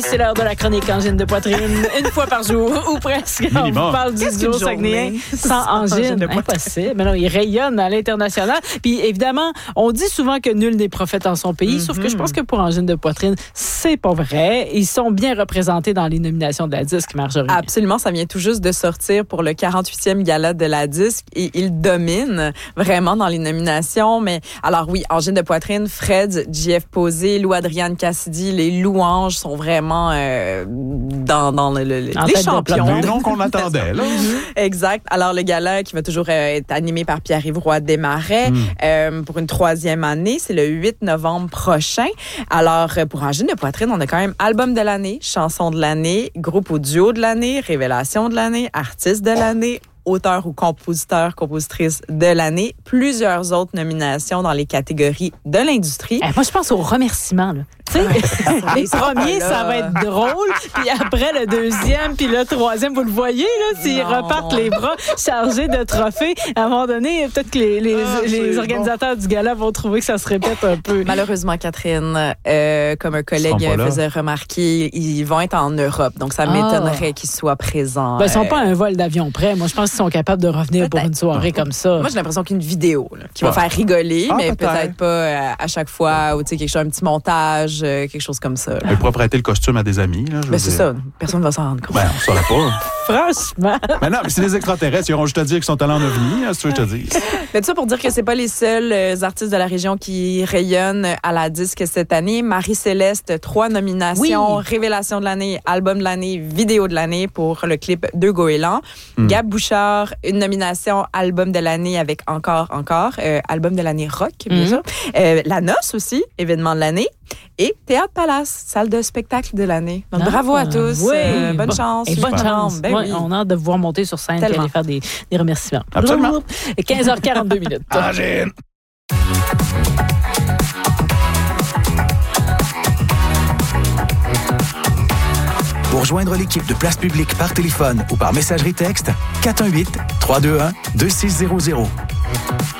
c'est l'heure de la chronique angine de poitrine. Une fois par jour, ou presque. Minimum. On vous parle du duo saguenayen sans angine. Impossible. Mais non, il rayonne à l'international. Puis évidemment, on dit souvent que nul n'est prophète en son pays, sauf que je pense que pour angine de poitrine, c'est pas vrai. Ils sont bien représentés dans les nominations de la disque, Marjorie. Absolument, ça vient tout juste de sortir pour le 48e gala de la disque et il domine vraiment dans les nominations. Mais alors oui, angine de poitrine, Fred, JF Posé, Lou-Adrienne Cassidy, les louanges sont vraiment dans les champions. Le nom qu'on attendait, là. Exact. Alors, le gala qui va toujours être animé par Pierre-Yves Roy Desmarais pour une 3e année, c'est le 8 novembre prochain. Alors, pour angine de poitrine, on a quand même album de l'année, chanson de l'année, groupe ou duo de l'année, révélation de l'année, artiste de l'année, auteur ou compositeur, compositrice de l'année, plusieurs autres nominations dans les catégories de l'industrie. Moi, je pense aux remerciements, là. Tu sais, les premiers, ça va être drôle, puis après, le deuxième, puis le troisième, vous le voyez, là, s'ils repartent les bras chargés de trophées, à un moment donné, peut-être que les organisateurs du gala vont trouver que ça se répète un peu. Malheureusement, Catherine, comme un collègue faisait remarquer, ils vont être en Europe, donc ça m'étonnerait qu'ils soient présents. Ils sont pas à un vol d'avion près. Moi, je pense qu'ils sont capables de revenir pour une soirée comme ça. Moi, j'ai l'impression qu'il y a une vidéo là, qui va faire rigoler, mais peut-être pas à chaque fois, ou tu sais, quelque chose, un petit montage, quelque chose comme ça. Il pourrait prêter le costume à des amis. Là, c'est ça. Personne ne va s'en rendre compte. On ne saurait pas. Franchement. Mais non, mais c'est des extraterrestres. Ils auront juste à dire qu'ils sont allés en ovni. C'est ce que je te dis. Mais tout ça pour dire que c'est pas les seuls artistes de la région qui rayonnent à la disque cette année. Marie-Céleste, 3 nominations. Oui. Révélation de l'année, album de l'année, vidéo de l'année pour le clip de Goéland. Gab Bouchard, une nomination, album de l'année avec Encore, album de l'année rock, bien sûr. La Noce aussi, événement de l'année. Et Théâtre Palace, salle de spectacle de l'année. Donc, bravo à tous. Oui. Bonne chance. Et bonne chance. Ben oui. On a hâte de vous voir monter sur scène et aller faire des remerciements. Absolument. 15h42 minutes. Angine. Pour rejoindre l'équipe de Place Publique par téléphone ou par messagerie texte, 418-321-2600.